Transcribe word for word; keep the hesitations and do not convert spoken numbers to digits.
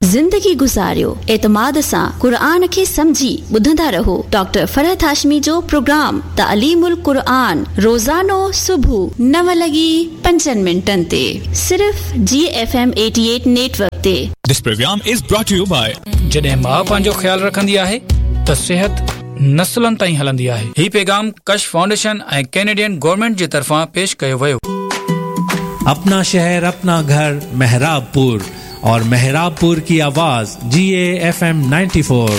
ज़िंदगी गुज़ारियो एतमाद सां क़ुरान खे समझी ॿुधंदा रहो। डॉक्टर फरहत हाशमी जो प्रोग्राम तालीमुल क़ुरान रोज़ानो सुबुह नव लॻी पंजनि मिंटनि ते सिर्फ़ जी एफ एम अठासी नेटवर्क ते। This program is brought to you by जॾहिं मां पंहिंजो ख्याल रखंदी आहे त सेहत नस्लनि ताईं हलंदी आहे। ही पैगाम कश फाउंडेशन ऐं कैनेडियन गवर्नमेंट जे तरफ़ां पेश कयो वियो। अपना शहर अपना घर मेहराबपुर और मेहराबपुर की आवाज जी A F M ninety four